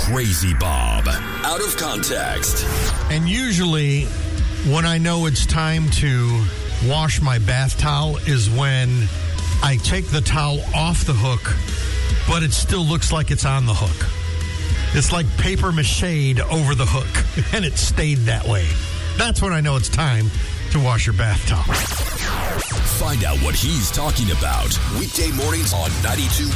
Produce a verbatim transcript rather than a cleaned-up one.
Crazy Bob. Out of context. And usually when I know it's time to wash my bath towel is when I take the towel off the hook, but it still looks like it's on the hook. It's like paper mache over the hook, and it stayed that way. That's when I know it's time to wash your bath towel. Find out what he's talking about. Weekday mornings on ninety-two